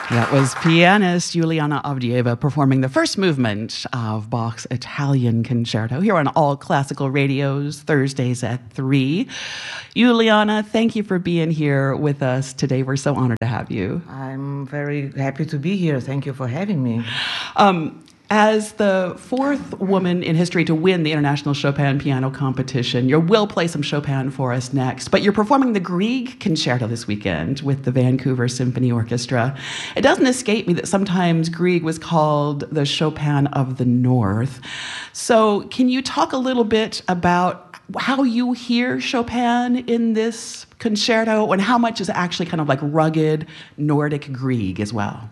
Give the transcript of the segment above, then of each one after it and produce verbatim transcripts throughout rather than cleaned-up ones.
That was pianist Juliana Avdieva performing the first movement of Bach's Italian Concerto here on All Classical Radios, Thursdays at three. Juliana, thank you for being here with us today. We're so honored to have you. I'm very happy to be here. Thank you for having me. Um, As the fourth woman in history to win the International Chopin Piano Competition, you will play some Chopin for us next, but you're performing the Grieg Concerto this weekend with the Vancouver Symphony Orchestra. It doesn't escape me that sometimes Grieg was called the Chopin of the North. So can you talk a little bit about how you hear Chopin in this concerto and how much is actually kind of like rugged Nordic Grieg as well?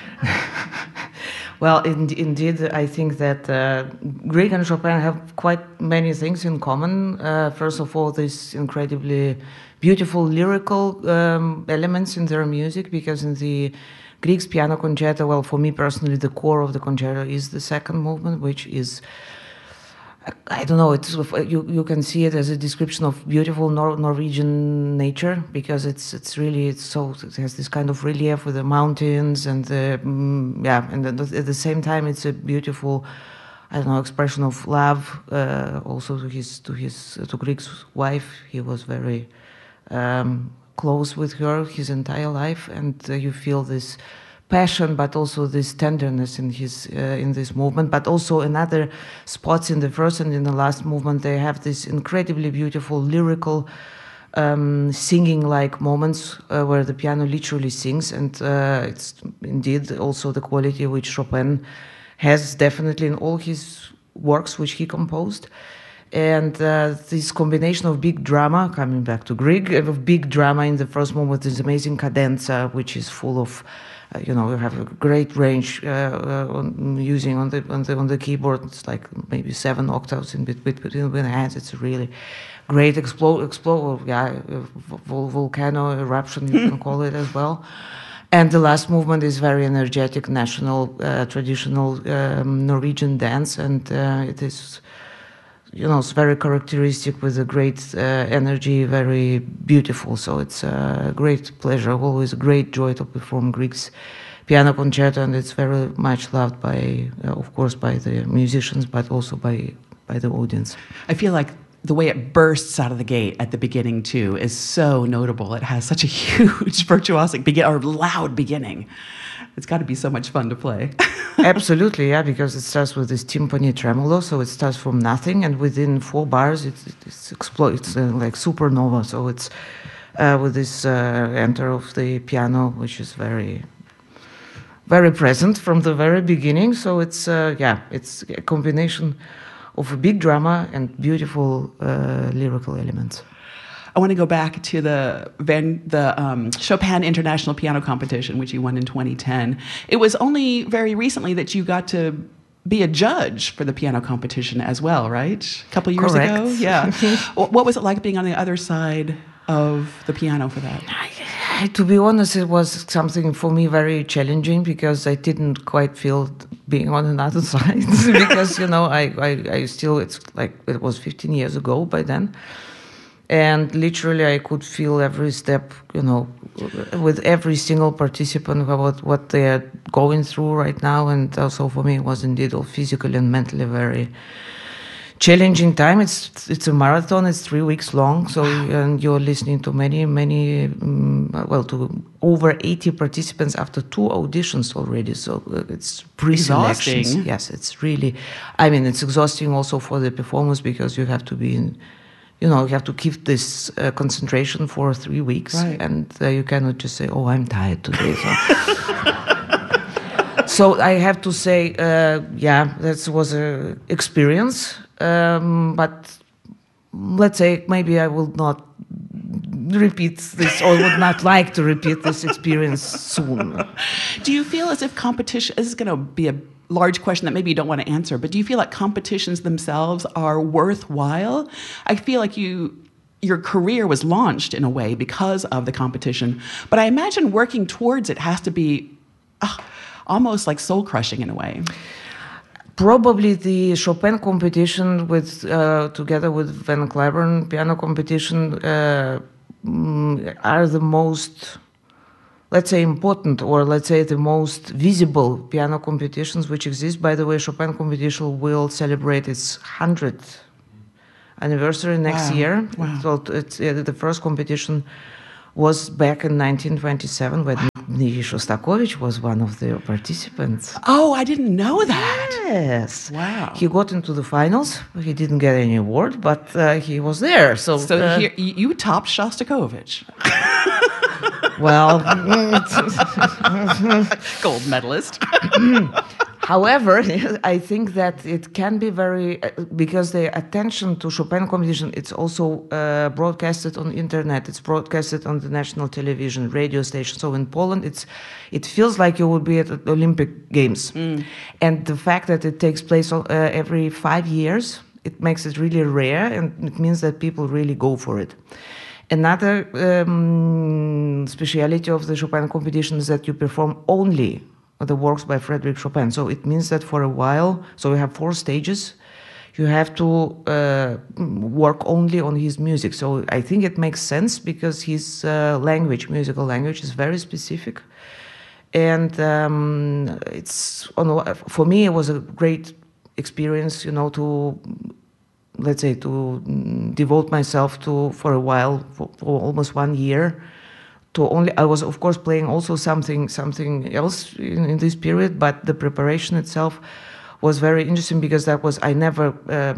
Well, in, indeed, I think that uh, Grieg and Chopin have quite many things in common. Uh, first of all, these incredibly beautiful lyrical um, elements in their music, because in the Grieg's piano concerto, well, for me personally, the core of the concerto is the second movement, which is, I don't know, it's, you, you can see it as a description of beautiful Nor- Norwegian nature, because it's it's really, it's so, it has this kind of relief with the mountains and the, mm, yeah, and at the same time it's a beautiful, I don't know, expression of love, uh, also to his, to his, to Grieg's wife. He was very um, close with her his entire life, and uh, you feel this passion, but also this tenderness in his uh, in this movement. But also in other spots in the first and in the last movement, they have this incredibly beautiful lyrical um, singing-like moments uh, where the piano literally sings, and uh, it's indeed also the quality which Chopin has definitely in all his works which he composed. And uh, this combination of big drama, coming back to Grieg, of big drama in the first moment, this amazing cadenza, which is full of, uh, you know, you have a great range uh, uh, on, using on the, on the on the keyboard. It's like maybe seven octaves in between between the hands. It's a really great explode, explode, yeah, vol- volcano eruption, you can call it as well. And the last movement is very energetic, national, uh, traditional um, Norwegian dance, and uh, it is, you know, it's very characteristic with a great uh, energy, very beautiful. So it's a great pleasure, always a great joy to perform Grieg's piano concerto, and it's very much loved by, uh, of course, by the musicians, but also by by the audience. I feel like the way it bursts out of the gate at the beginning too is so notable. It has such a huge virtuosic begin or loud beginning. It's got to be so much fun to play. Absolutely, yeah, because it starts with this timpani tremolo, so it starts from nothing, and within four bars, it, it it's explodes it's, uh, like supernova. So it's uh, with this uh, enter of the piano, which is very, very present from the very beginning. So it's uh, yeah, it's a combination of a big drama and beautiful uh, lyrical elements. I want to go back to the Van, the um, Chopin International Piano Competition, which you won in twenty ten. It was only very recently that you got to be a judge for the piano competition as well, right? A couple years Correct. ago? Yeah. What was it like being on the other side of the piano for that? I, to be honest, it was something for me very challenging, because I didn't quite feel being on another side because, you know, I, I, I still, it's like, it was fifteen years ago by then. And literally I could feel every step, you know, with every single participant about what they are going through right now. And also for me, it was indeed all physically and mentally very challenging time. It's it's a marathon. It's three weeks long. So and you're listening to many, many, um, well, to over eighty participants after two auditions already. So it's pre-selections. Exhausting. Yes, it's really, I mean, it's exhausting also for the performers, because you have to be in, you know, you have to keep this uh, concentration for three weeks, right. and uh, you cannot just say, "Oh, I'm tired today." So, so I have to say, uh, yeah, that was an experience. Um, but let's say maybe I will not repeat this, or would not like to repeat this experience soon. Do you feel as if competition, this is going to be a large question that maybe you don't want to answer, but do you feel like competitions themselves are worthwhile? I feel like you, your career was launched in a way because of the competition, but I imagine working towards it has to be uh, almost like soul-crushing in a way. Probably the Chopin competition, with uh, together with Van Cliburn piano competition, uh, are the most let's say, important, or let's say the most visible piano competitions which exist. By the way, Chopin competition will celebrate its hundredth anniversary next wow. year. Wow. So it's, uh, the first competition was back in nineteen twenty-seven when wow. Dmitri Shostakovich was one of the participants. Oh, I didn't know that. Yes. Wow. He got into the finals. He didn't get any award, but uh, he was there. So, so uh, here, you topped Shostakovich. Well, gold medalist. However, I think that it can be very, uh, because the attention to Chopin competition, it's also uh, broadcasted on internet, it's broadcasted on the national television, radio station. So in Poland, it's it feels like you would be at the Olympic Games. Mm. And the fact that it takes place uh, every five years, it makes it really rare, and it means that people really go for it. Another um, speciality of the Chopin competition is that you perform only the works by Frédéric Chopin. So it means that for a while, so we have four stages, you have to uh, work only on his music. So I think it makes sense because his uh, language, musical language, is very specific. And um, it's, on, for me, it was a great experience, you know, to, let's say, to devote myself to, for a while, for, for almost one year, to only, I was of course playing also something something else in, in this period, but the preparation itself was very interesting because that was, I never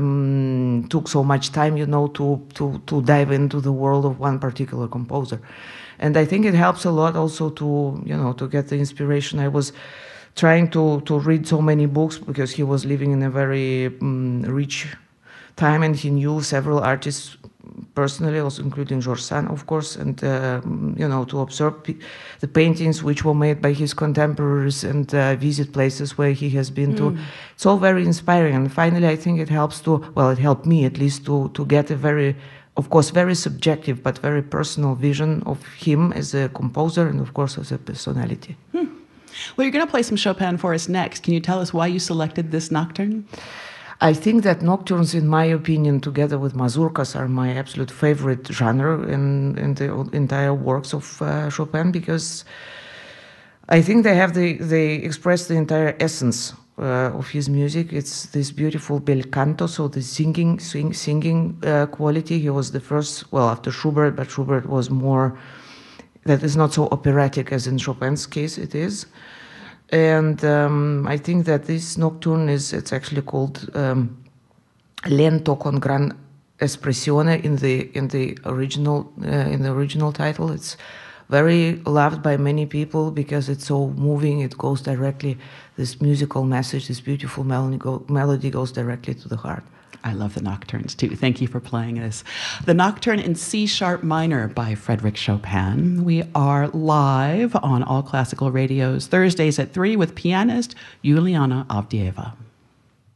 um, took so much time, you know, to, to, to dive into the world of one particular composer. And I think it helps a lot also to, you know, to get the inspiration. I was trying to, to read so many books because he was living in a very um, rich time and he knew several artists personally, also including Georges Sand, of course, and, uh, you know, to observe the paintings which were made by his contemporaries and uh, visit places where he has been mm. to. It's all very inspiring. And finally, I think it helps to, well, it helped me at least to, to get a very, of course, very subjective, but very personal vision of him as a composer and, of course, as a personality. Hmm. Well, you're going to play some Chopin for us next. Can you tell us why you selected this nocturne? I think that nocturnes, in my opinion, together with mazurkas, are my absolute favorite genre in, in the entire works of uh, Chopin, because I think they have the, they express the entire essence uh, of his music. It's this beautiful bel canto, so the singing, sing, singing uh, quality. He was the first, well, after Schubert, but Schubert was more, that is not so operatic as in Chopin's case it is. And um, I think that this nocturne is, it's actually called um, Lento con gran espressione in the in the original uh, in the original title. It's very loved by many people because it's so moving. It goes directly, this musical message, this beautiful melody, go, melody goes directly to the heart. I love the nocturnes too. Thank you for playing us. The Nocturne in C sharp minor by Frédéric Chopin. We are live on All Classical Radio's Thursdays at three with pianist Juliana Avdieva.